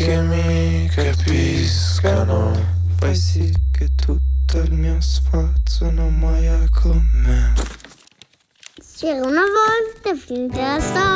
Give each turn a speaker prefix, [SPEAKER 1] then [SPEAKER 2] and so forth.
[SPEAKER 1] che mi capiscano. Fai sì che tutto il mio sforzo non muoia con me.
[SPEAKER 2] C'era una volta finita la storia.